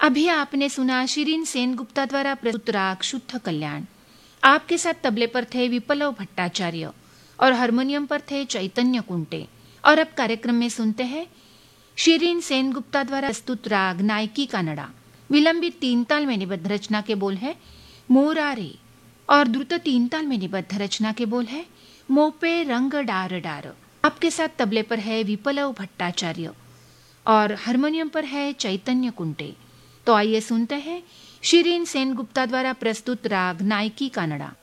अभी आपने सुना शिरीन सेनगुप्ता द्वारा प्रस्तुत राग शुद्ध कल्याण। आपके साथ तबले पर थे विप्लव भट्टाचार्य और हारमोनियम पर थे चैतन्य कुंटे। और अब कार्यक्रम में सुनते हैं शिरीन सेनगुप्ता द्वारा प्रस्तुत राग नायकी कानड़ा। विलंबित 3 ताल में निबद्ध रचना के बोल है मोरारे और द्रुत 3 ताल में निबद्ध रचना के बोल है मोपे रंग डार डार। आपके साथ तबले पर है विप्लव भट्टाचार्य और हारमोनियम पर है चैतन्य कुंटे। तो आइए सुनते हैं शिरीन सेनगुप्ता द्वारा प्रस्तुत राग नायकी कानड़ा।